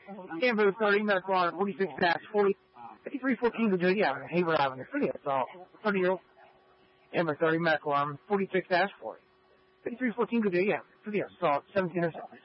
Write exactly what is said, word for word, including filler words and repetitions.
Amber thirty, medical alarm forty-six dash forty. fifty-three fourteen, Virginia Avenue, Hayward Avenue, City Assault. thirty-year-old. Amber thirty, medical alarm forty-six dash forty. fifty-three fourteen, Virginia Avenue, City Assault, seventeen oh six.